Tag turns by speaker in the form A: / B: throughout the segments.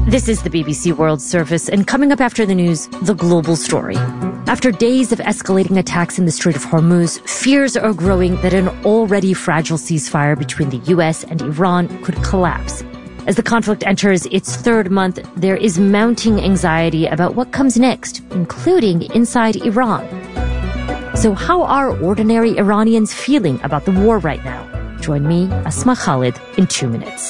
A: This is the BBC World Service, and coming up after the news, the global story. After days of escalating attacks in the Strait of Hormuz, fears are growing that an already fragile ceasefire between the U.S. and Iran could collapse. As the conflict enters its third month, there is mounting anxiety about what comes next, including inside Iran. So how are ordinary Iranians feeling about the war right now? Join me, Asma Khalid, in 2 minutes.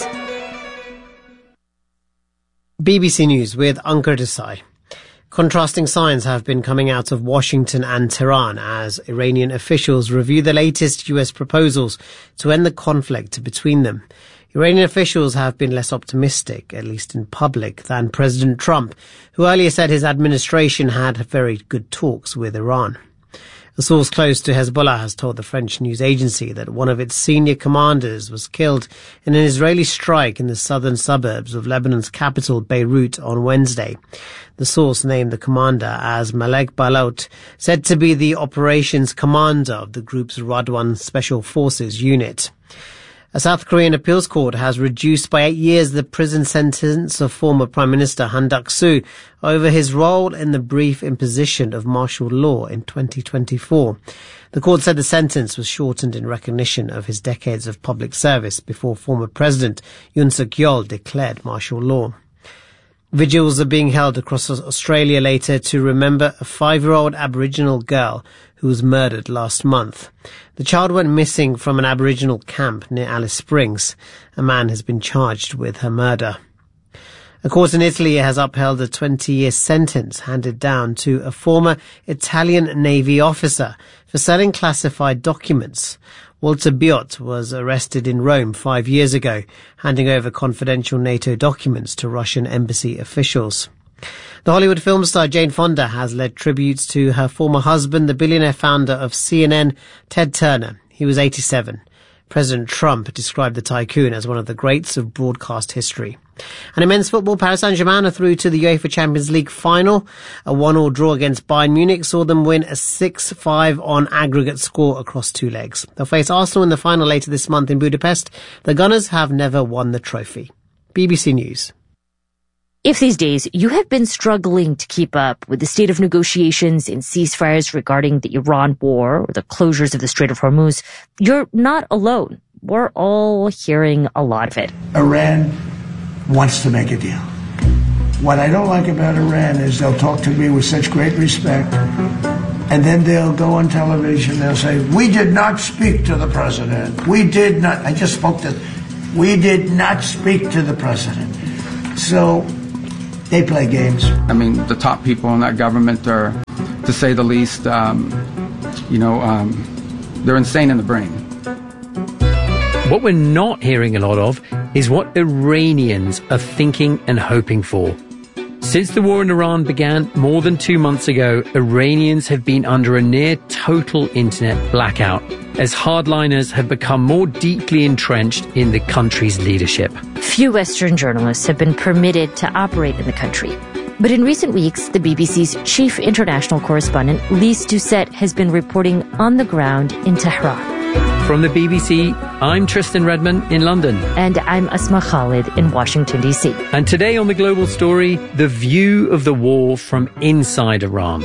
B: BBC News with Ankur Desai. Contrasting signs have been coming out of Washington and Tehran as Iranian officials review the latest US proposals to end the conflict between them. Iranian officials have been less optimistic, at least in public, than President Trump, who earlier said his administration had very good talks with Iran. A source close to Hezbollah has told the French news agency that one of its senior commanders was killed in an Israeli strike in the southern suburbs of Lebanon's capital, Beirut, on Wednesday. The source named the commander as Malek Balot, said to be the operations commander of the group's Radwan Special Forces unit. A South Korean appeals court has reduced by 8 years the prison sentence of former Prime Minister Han Duck-soo over his role in the brief imposition of martial law in 2024. The court said the sentence was shortened in recognition of his decades of public service before former President Yoon Suk-yeol declared martial law. Vigils are being held across Australia later to remember a 5-year-old Aboriginal girl who was murdered last month. The child went missing from an Aboriginal camp near Alice Springs. A man has been charged with her murder. A court in Italy has upheld a 20-year sentence handed down to a former Italian Navy officer for selling classified documents. Walter Biot was arrested in Rome 5 years ago, handing over confidential NATO documents to Russian embassy officials. The Hollywood film star Jane Fonda has led tributes to her former husband, the billionaire founder of CNN, Ted Turner. He was 87. President Trump described the tycoon as one of the greats of broadcast history. And in men's football, Paris Saint-Germain are through to the UEFA Champions League final. A 1-1 draw against Bayern Munich saw them win a 6-5 on aggregate score across 2 legs. They'll face Arsenal in the final later this month in Budapest. The Gunners have never won the trophy. BBC News.
A: If these days you have been struggling to keep up with the state of negotiations and ceasefires regarding the Iran war or the closures of the Strait of Hormuz, you're not alone. We're all hearing a lot of it.
C: Iran wants to make a deal. What I don't like about Iran is they'll talk to me with such great respect, and then they'll go on television, they'll say, we did not speak to the president. We did not. I just spoke to, we did not speak to the president. So they play games.
D: I mean, the top people in that government are, to say the least, they're insane in the brain.
E: What we're not hearing a lot of is what Iranians are thinking and hoping for. Since the war in Iran began more than 2 months ago, Iranians have been under a near total internet blackout as hardliners have become more deeply entrenched in the country's leadership.
A: Few Western journalists have been permitted to operate in the country. But in recent weeks, the BBC's chief international correspondent, Lise Doucet, has been reporting on the ground in Tehran.
E: From the BBC, I'm Tristan Redman in London.
A: And I'm Asma Khalid in Washington, D.C.
E: And today on The Global Story, the view of the war from inside Iran.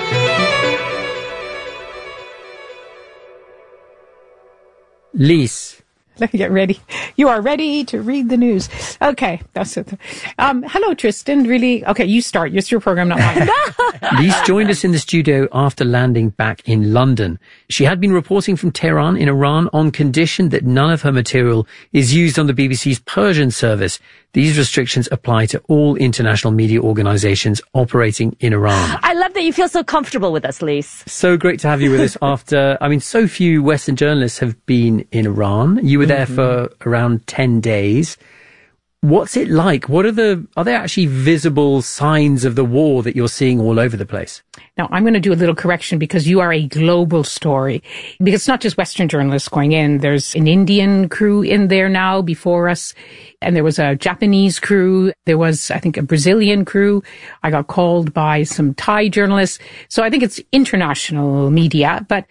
E: Lise.
F: Let me get ready. You are ready to read the news. Okay. That's it. Hello, Tristan. Really? Okay, you start. It's your program, not mine.
E: Lise joined us in the studio after landing back in London. She had been reporting from Tehran in Iran on condition that none of her material is used on the BBC's Persian service. These restrictions apply to all international media organizations operating in Iran.
A: I love that you feel so comfortable with us, Lise.
E: So great to have you with us after, so few Western journalists have been in Iran. You were there for around 10 days. What's it like? Are there actually visible signs of the war that you're seeing all over the place?
F: Now, I'm going to do a little correction because you are a global story. Because it's not just Western journalists going in. There's an Indian crew in there now before us. And there was a Japanese crew. There was, I think, a Brazilian crew. I got called by some Thai journalists. So I think it's international media. But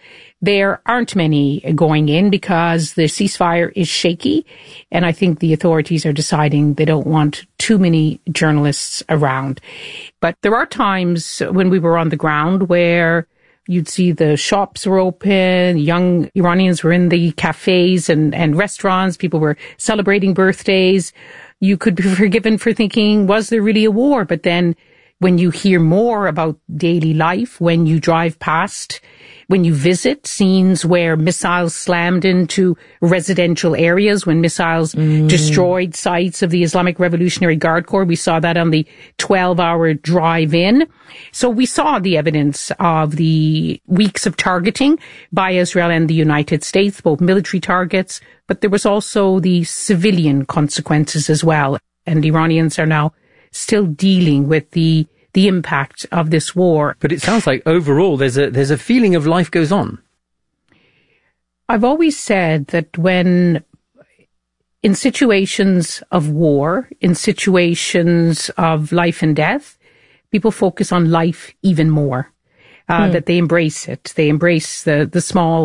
F: there aren't many going in because the ceasefire is shaky. And I think the authorities are deciding they don't want too many journalists around. But there are times when we were on the ground where you'd see the shops were open, young Iranians were in the cafes and restaurants, people were celebrating birthdays. You could be forgiven for thinking, was there really a war? But then when you hear more about daily life, when you drive past, when you visit scenes where missiles slammed into residential areas, when missiles destroyed sites of the Islamic Revolutionary Guard Corps, we saw that on the 12-hour drive in. So we saw the evidence of the weeks of targeting by Israel and the United States, both military targets, but there was also the civilian consequences as well. And Iranians are now still dealing with the impact of this war.
E: But it sounds like overall there's a feeling of life goes on.
F: I've always said that when in situations of war, in situations of life and death, people focus on life even more, that they embrace it. They embrace the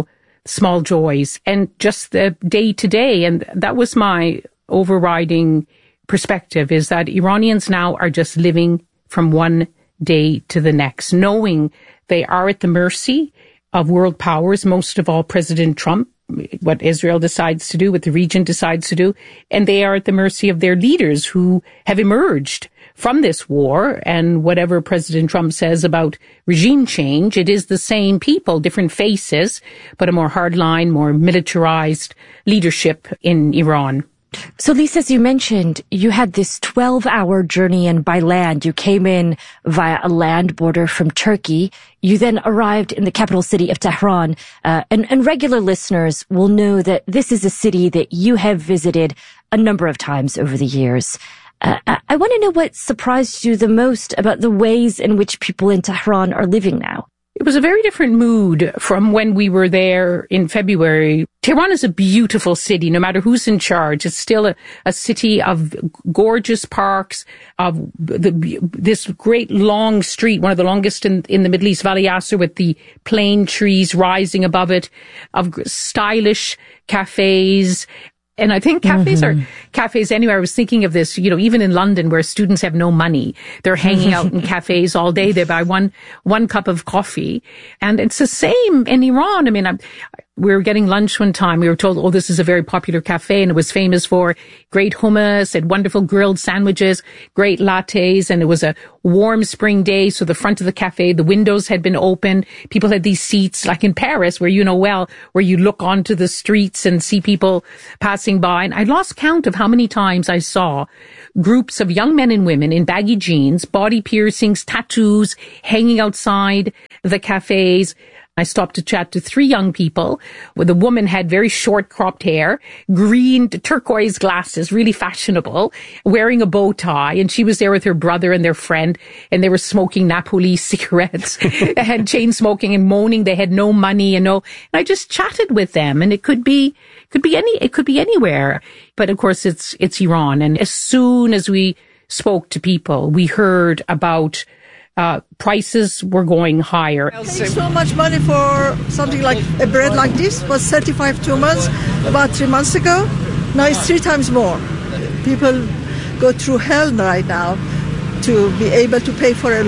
F: small joys and just the day to day. And that was my overriding perspective, is that Iranians now are just living from one day to the next, knowing they are at the mercy of world powers, most of all President Trump, what Israel decides to do, what the region decides to do, and they are at the mercy of their leaders who have emerged from this war. And whatever President Trump says about regime change, it is the same people, different faces, but a more hardline, more militarized leadership in Iran.
A: So, Lisa, as you mentioned, you had this 12-hour journey in by land. You came in via a land border from Turkey. You then arrived in the capital city of Tehran. And regular listeners will know that this is a city that you have visited a number of times over the years. I want to know what surprised you the most about the ways in which people in Tehran are living now.
F: It was a very different mood from when we were there in February. Tehran is a beautiful city, no matter who's in charge. It's still a city of gorgeous parks, of this great long street, one of the longest in the Middle East, Valley Yasser, with the plane trees rising above it, of stylish cafes. And I think cafes are cafes anywhere. I was thinking of this, even in London where students have no money, they're hanging out in cafes all day. They buy one cup of coffee. And it's the same in Iran. I mean, we were getting lunch one time. We were told, this is a very popular cafe, and it was famous for great hummus and wonderful grilled sandwiches, great lattes. And it was a warm spring day. So the front of the cafe, the windows had been open. People had these seats like in Paris where where you look onto the streets and see people passing by. And I lost count of how many times I saw groups of young men and women in baggy jeans, body piercings, tattoos, hanging outside the cafes. I stopped to chat to 3 young people. The woman had very short cropped hair, green turquoise glasses, really fashionable, wearing a bow tie. And she was there with her brother and their friend, and they were smoking Napoli cigarettes and chain smoking and moaning they had no money and I just chatted with them, and it could be anywhere. But of course it's Iran. And as soon as we spoke to people, we heard about prices were going higher.
G: Paying so much money for something like a bread like this was 35 tumans about 3 months ago. Now it's 3 times more. People go through hell right now to be able to pay for a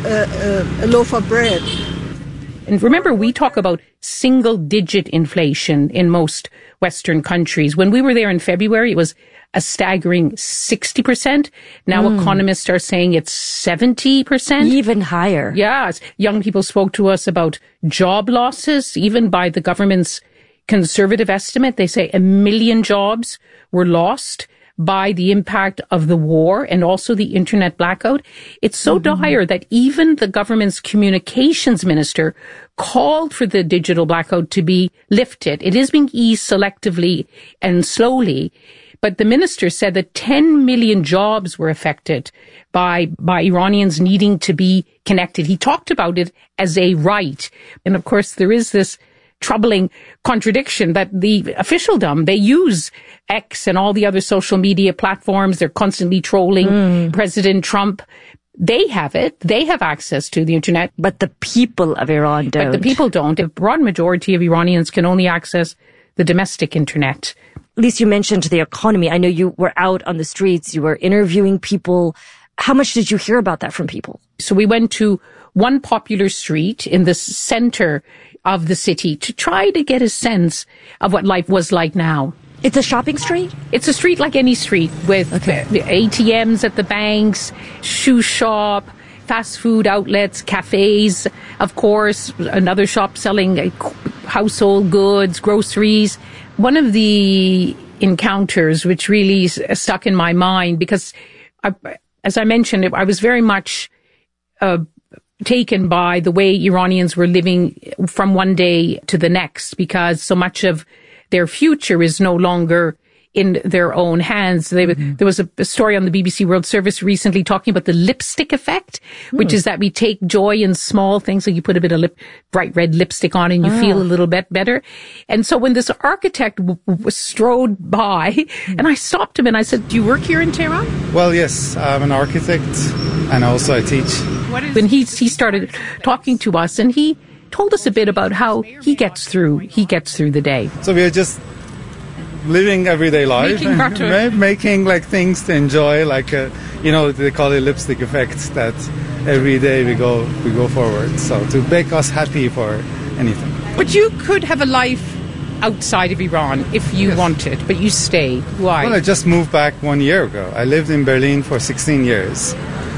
G: loaf of bread.
F: And remember, we talk about single-digit inflation in most Western countries. When we were there in February, it was a staggering 60%. Now economists are saying it's 70%.
A: Even higher.
F: Yes. Young people spoke to us about job losses, even by the government's conservative estimate. They say 1 million jobs were lost by the impact of the war and also the internet blackout. It's so dire that even the government's communications minister called for the digital blackout to be lifted. It is being eased selectively and slowly. But the minister said that 10 million jobs were affected by Iranians needing to be connected. He talked about it as a right. And of course, there is this troubling contradiction that the officialdom, they use X and all the other social media platforms. They're constantly trolling President Trump. they have it. They have access to the internet.
A: But the people of Iran don't.
F: But the people don't. A broad majority of Iranians can only access the domestic internet.
A: At least you mentioned the economy. I know you were out on the streets. You were interviewing people. How much did you hear about that from people?
F: So we went to one popular street in the center of the city to try to get a sense of what life was like now.
A: It's a shopping street?
F: It's a street like any street with ATMs at the banks, shoe shop, fast food outlets, cafes, of course, another shop selling household goods, groceries. One of the encounters which really stuck in my mind, because as I mentioned, I was very much taken by the way Iranians were living from one day to the next, because so much of their future is no longer in their own hands. There was a story on the BBC World Service recently talking about the lipstick effect, which is that we take joy in small things. Like you put a bit of bright red lipstick on and you feel a little bit better. And so when this architect strode by, and I stopped him and I said, "Do you work here in Tehran?"
H: Well, yes, I'm an architect and also I teach.
F: When he started talking to us, and he told us a bit about how he gets through the day.
H: So we are just living everyday life, making like things to enjoy, like they call it lipstick effect, that every day we go forward. So to make us happy for anything.
F: But you could have a life outside of Iran if you wanted, but you stay. Why?
H: Well, I just moved back 1 year ago. I lived in Berlin for 16 years.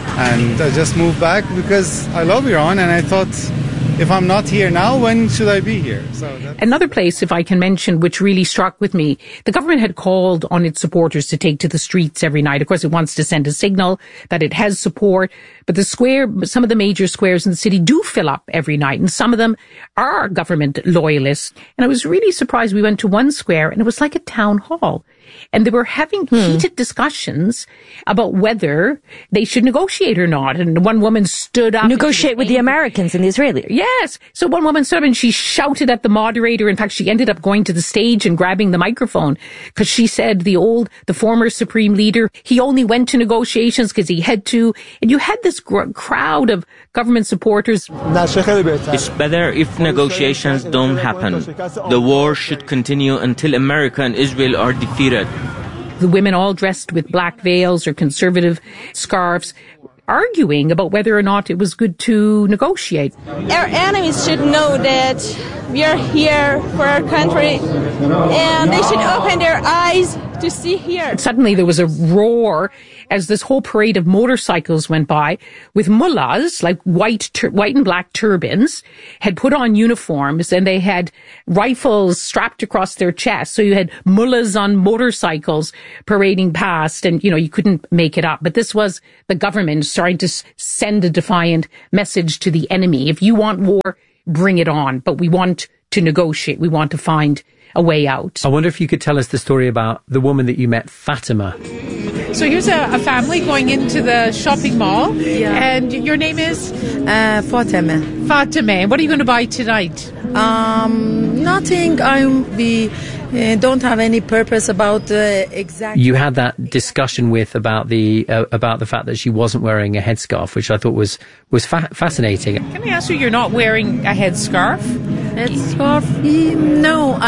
H: And I just moved back because I love Iran, and I thought, if I'm not here now, when should I be here?
F: Another place, if I can mention, which really struck with me, the government had called on its supporters to take to the streets every night. Of course, it wants to send a signal that it has support, but some of the major squares in the city do fill up every night, and some of them are government loyalists. And I was really surprised. We went to one square, and it was like a town hall. And they were having heated discussions about whether they should negotiate or not. And one woman stood up.
A: Negotiate with the Americans and the Israelis.
F: Yes. So one woman stood up and she shouted at the moderator. In fact, she ended up going to the stage and grabbing the microphone because she said the former supreme leader, he only went to negotiations because he had to. And you had this crowd of government supporters.
I: It's better if negotiations don't happen. The war should continue until America and Israel are defeated.
F: The women all dressed with black veils or conservative scarves, arguing about whether or not it was good to negotiate.
J: Our enemies should know that we are here for our country, and they should open their eyes to see here.
F: And suddenly there was a roar as this whole parade of motorcycles went by with mullahs, like white and black turbans, had put on uniforms, and they had rifles strapped across their chests. So you had mullahs on motorcycles parading past, and, you couldn't make it up. But this was the government starting to send a defiant message to the enemy. If you want war, bring it on. But we want to negotiate. We want to find a way out.
E: I wonder if you could tell us the story about the woman that you met, Fatima.
K: So here's a family going into the shopping mall. Yeah. And your name is?
L: Fatima.
K: Fatima. What are you going to buy tonight?
L: Nothing. We don't have any purpose about exact.
E: You had that discussion about the fact that she wasn't wearing a headscarf, which I thought was fascinating.
K: Can I ask you, you're not wearing a headscarf?
L: Headscarf? No,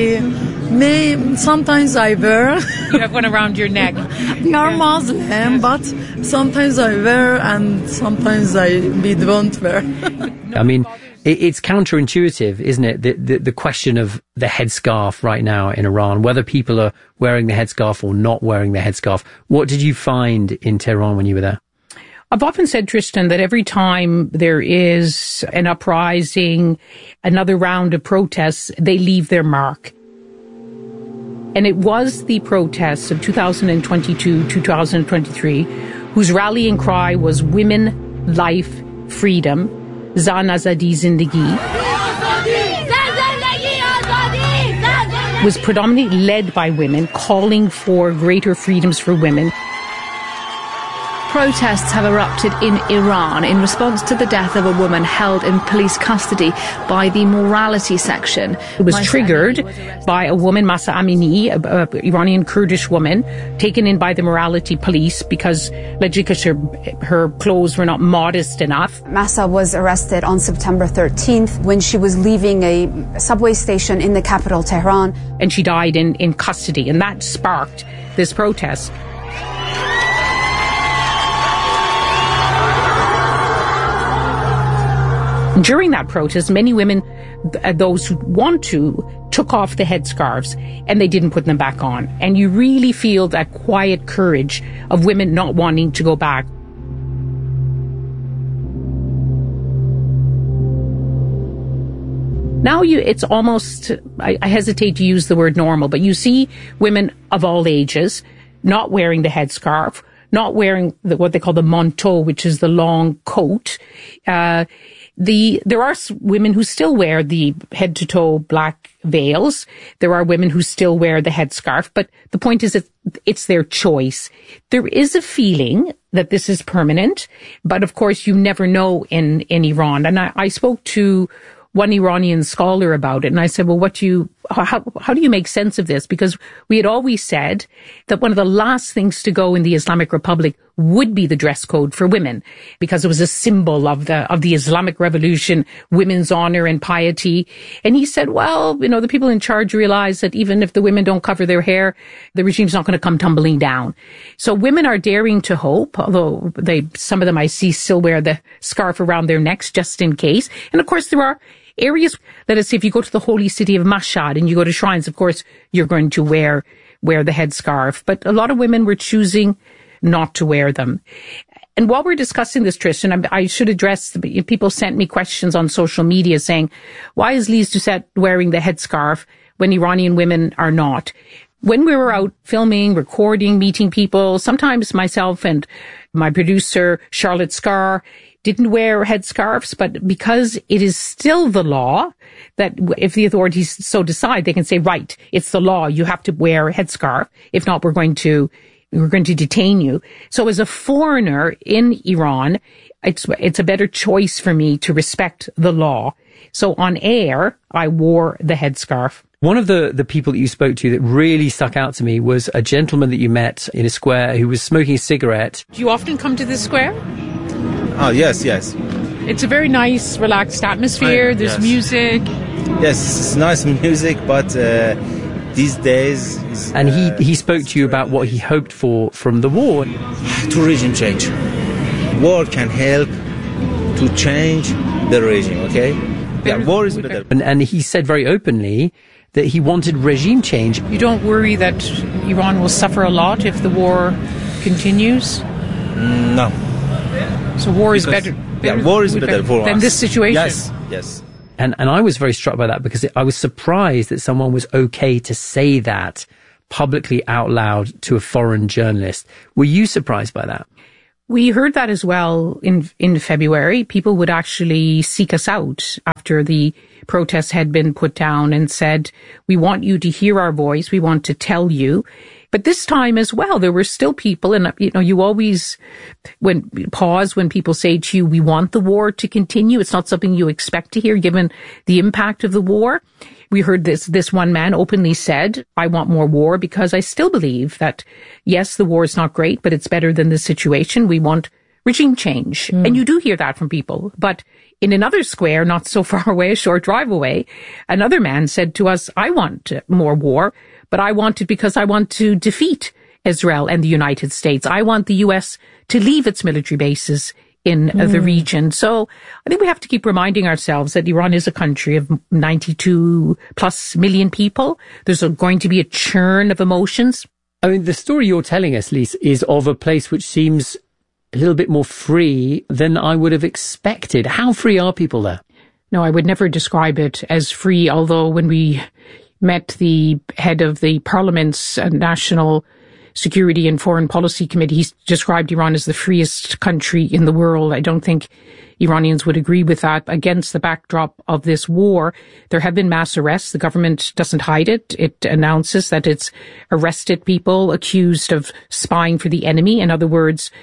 L: sometimes I wear.
K: You have one around your neck.
L: We are Muslim, but sometimes I wear and sometimes we don't wear.
E: I mean, it's counterintuitive, isn't it? The question of the headscarf right now in Iran, whether people are wearing the headscarf or not wearing the headscarf. What did you find in Tehran when you were there?
F: I've often said, Tristan, that every time there is an uprising, another round of protests, they leave their mark. And it was the protests of 2022, 2023, whose rallying cry was women, life, freedom, Zan Azadi Zindagi, was predominantly led by women, calling for greater freedoms for women.
M: protests have erupted in Iran in response to the death of a woman held in police custody by the morality section.
F: It was triggered by a woman, Mahsa Amini, an Iranian Kurdish woman, taken in by the morality police because her clothes were not modest enough.
N: Mahsa was arrested on September 13th when she was leaving a subway station in the capital, Tehran.
F: And she died in custody, and that sparked this protest. During that protest, many women, those who want to, took off the headscarves and they didn't put them back on. And you really feel that quiet courage of women not wanting to go back. Now it's almost, I hesitate to use the word normal, but you see women of all ages not wearing the headscarf, not wearing what they call the manteau, which is the long coat. There are women who still wear the head-to-toe black veils. There are women who still wear the headscarf, but the point is that it's their choice. There is a feeling that this is permanent, but of course you never know in Iran. And I spoke to one Iranian scholar about it, and I said, well, how do you make sense of this? Because we had always said that one of the last things to go in the Islamic Republic would be the dress code for women, because it was a symbol of the Islamic Revolution, women's honor and piety. And he said, well, the people in charge realize that even if the women don't cover their hair, the regime's not going to come tumbling down. So women are daring to hope, although some of them I see still wear the scarf around their necks just in case. And of course there are areas, let us say, if you go to the holy city of Mashhad and you go to shrines, of course, you're going to wear the headscarf. But a lot of women were choosing not to wear them. And while we're discussing this, Tristan, I should address, people sent me questions on social media saying, why is Lise Doucette wearing the headscarf when Iranian women are not? When we were out filming, recording, meeting people, sometimes myself and my producer, Charlotte Scar, didn't wear headscarves, but because it is still the law, that if the authorities so decide, they can say, right, it's the law, you have to wear a headscarf. If not, we're going to detain you. So as a foreigner in Iran, it's a better choice for me to respect the law. So on air, I wore the headscarf.
E: One of the people that you spoke to that really stuck out to me was a gentleman that you met in a square who was smoking a cigarette.
K: Do you often come to this square?
O: Oh, yes.
K: It's a very nice, relaxed atmosphere. There's music.
O: Yes, it's nice music, but these days...
E: And he spoke to you about what he hoped for from the war.
O: To regime change. War can help to change the regime, okay? Yeah, war is better.
E: And he said very openly that he wanted regime change.
K: You don't worry that Iran will suffer a lot if the war continues?
O: No.
K: So war is better.
O: War is better for us
K: than this situation.
O: Yes.
E: And I was very struck by that because I was surprised that someone was okay to say that publicly out loud to a foreign journalist. Were you surprised by that?
F: We heard that as well in February. People would actually seek us out after the protests had been put down and said, we want you to hear our voice. We want to tell you. But this time as well, there were still people, and you always pause when people say to you, we want the war to continue. It's not something you expect to hear given the impact of the war. We heard this one man openly said, I want more war because I still believe that, yes, the war is not great, but it's better than the situation. We want regime change. And you do hear that from people. But in another square, not so far away, a short drive away, another man said to us, I want more war, but I want it because I want to defeat Israel and the United States. I want the U.S. to leave its military bases in the region. So I think we have to keep reminding ourselves that Iran is a country of 92 plus million people. There's going to be a churn of emotions.
E: I mean, the story you're telling us, Lise, is of a place which seems a little bit more free than I would have expected. How free are people there?
F: No, I would never describe it as free, although when we met the head of the Parliament's National Security and Foreign Policy Committee, he described Iran as the freest country in the world. I don't think Iranians would agree with that. Against the backdrop of this war, there have been mass arrests. The government doesn't hide it. It announces that it's arrested people accused of spying for the enemy. In other words,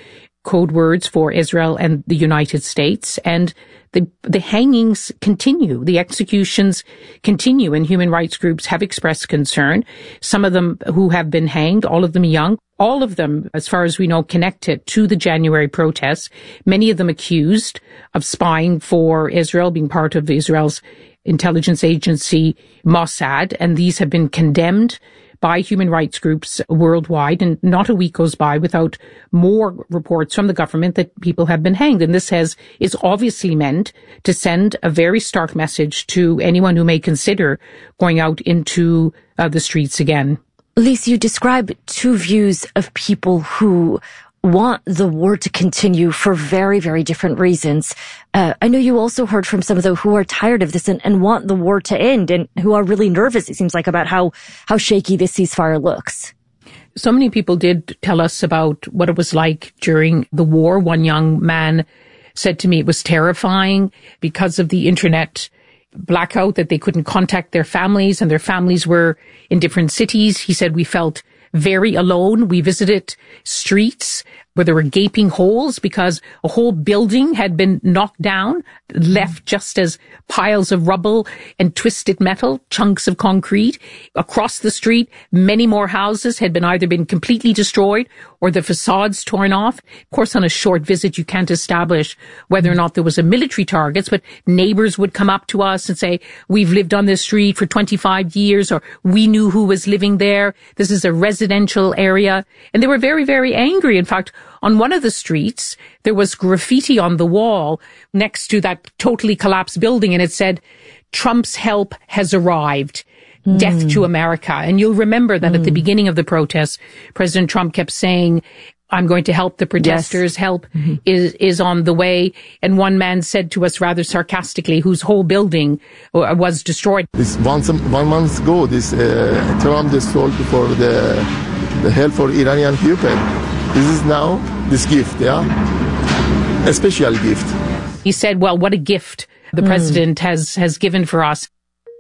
F: code words for Israel and the United States. And the hangings continue. The executions continue, and human rights groups have expressed concern. Some of them who have been hanged, all of them young, all of them, as far as we know, connected to the January protests, many of them accused of spying for Israel, being part of Israel's intelligence agency, Mossad, and these have been condemned by human rights groups worldwide, and not a week goes by without more reports from the government that people have been hanged. And this is obviously meant to send a very stark message to anyone who may consider going out into the streets again.
A: Lise, you describe two views of people who want the war to continue for very, very different reasons. I know you also heard from some of those who are tired of this and want the war to end and who are really nervous, it seems like, about how shaky this ceasefire looks.
F: So many people did tell us about what it was like during the war. One young man said to me it was terrifying because of the internet blackout, that they couldn't contact their families and their families were in different cities. He said we felt very alone. We visited streets where there were gaping holes because a whole building had been knocked down, left just as piles of rubble and twisted metal, chunks of concrete. Across the street, many more houses had either been completely destroyed or the facades torn off. Of course, on a short visit, you can't establish whether or not there was a military targets, but neighbors would come up to us and say, we've lived on this street for 25 years, or we knew who was living there. This is a residential area. And they were very, very angry. In fact, on one of the streets, there was graffiti on the wall next to that totally collapsed building, and it said, Trump's help has arrived. Death to America. And you'll remember that at the beginning of the protests, President Trump kept saying, I'm going to help the protesters. Yes. Help is on the way. And one man said to us rather sarcastically, whose whole building was destroyed.
P: This one month ago, this Trump just told for the help for Iranian people. This is now this gift, a special gift.
F: He said, well, what a gift the president has given for us.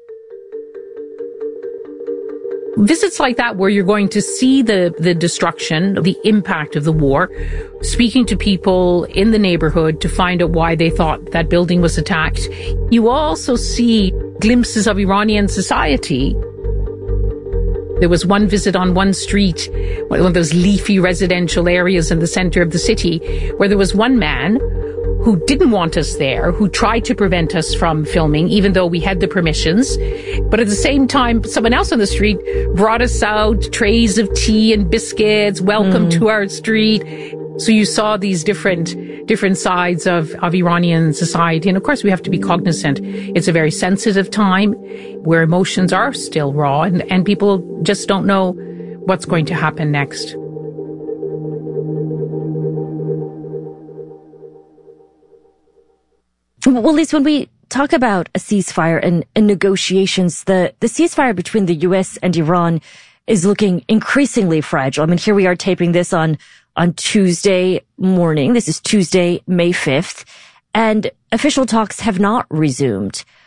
F: Visits like that where you're going to see the destruction, the impact of the war, speaking to people in the neighborhood to find out why they thought that building was attacked. You also see glimpses of Iranian society. There was one visit on one street, one of those leafy residential areas in the center of the city, where there was one man who didn't want us there, who tried to prevent us from filming, even though we had the permissions. But at the same time, someone else on the street brought us out trays of tea and biscuits, welcome to our street. So you saw these different sides of Iranian society. And of course, we have to be cognizant. It's a very sensitive time where emotions are still raw and people just don't know what's going to happen next.
A: Well, Lise, when we talk about a ceasefire and negotiations, the ceasefire between the U.S. and Iran is looking increasingly fragile. I mean, here we are taping this on Tuesday morning. This is Tuesday, May 5th, and official talks have not resumed.